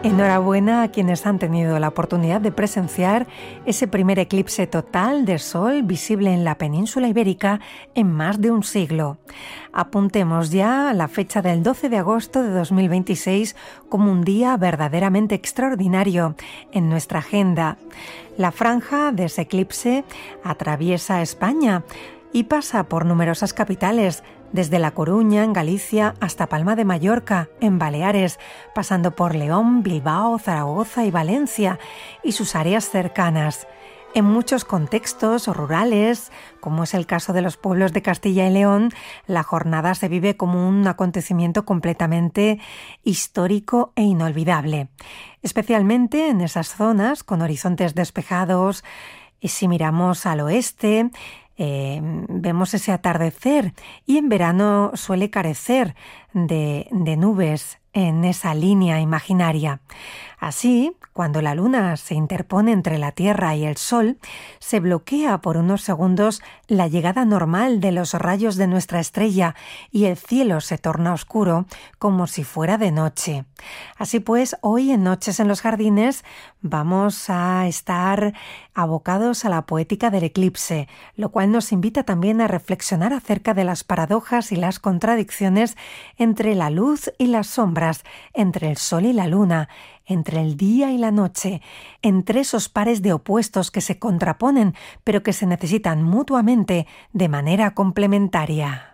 Enhorabuena a quienes han tenido la oportunidad de presenciar ese primer eclipse total de Sol visible en la península ibérica en más de un siglo. Apuntemos ya la fecha del 12 de agosto de 2026 como un día verdaderamente extraordinario en nuestra agenda. La franja de ese eclipse atraviesa España y pasa por numerosas capitales, desde La Coruña, en Galicia, hasta Palma de Mallorca, en Baleares, pasando por León, Bilbao, Zaragoza y Valencia, y sus áreas cercanas. En muchos contextos rurales, como es el caso de los pueblos de Castilla y León, la jornada se vive como un acontecimiento completamente histórico e inolvidable. Especialmente en esas zonas con horizontes despejados, y si miramos al oeste, vemos ese atardecer y en verano suele carecer de nubes en esa línea imaginaria. Así, cuando la luna se interpone entre la Tierra y el Sol, se bloquea por unos segundos la llegada normal de los rayos de nuestra estrella y el cielo se torna oscuro como si fuera de noche. Así pues, hoy en Noches en los Jardines vamos a estar abocados a la poética del eclipse, lo cual nos invita también a reflexionar acerca de las paradojas y las contradicciones entre la luz y las sombras, entre el Sol y la luna, entre el día y la noche, entre esos pares de opuestos que se contraponen, pero que se necesitan mutuamente de manera complementaria.